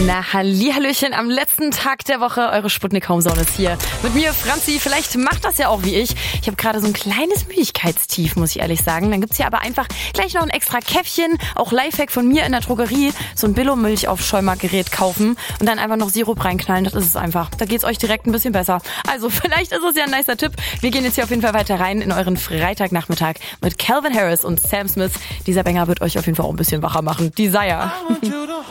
Na, Hallihallöchen am letzten Tag der Woche. Eure Sputnik Homezone ist hier. Mit mir, Franzi. Vielleicht macht das ja auch wie ich. Ich habe gerade so ein kleines Müdigkeitstief, muss ich ehrlich sagen. Dann gibt's hier aber einfach gleich noch ein extra Käffchen. Auch Lifehack von mir in der Drogerie. So ein Billo-Milch-Aufschäumergerät kaufen und dann einfach noch Sirup reinknallen. Das ist es einfach. Da geht's euch direkt ein bisschen besser. Also vielleicht ist es ja ein nicer Tipp. Wir gehen jetzt hier auf jeden Fall weiter rein in euren Freitagnachmittag mit Calvin Harris und Sam Smith. Dieser Banger wird euch auf jeden Fall auch ein bisschen wacher machen. Desire.